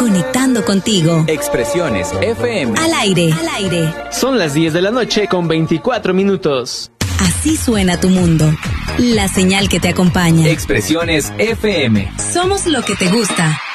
conectando contigo. Expresiones FM. Al aire, al aire. Son las 10 de la noche con 24 minutos. Así suena tu mundo. La señal que te acompaña. Expresiones FM. Somos lo que te gusta.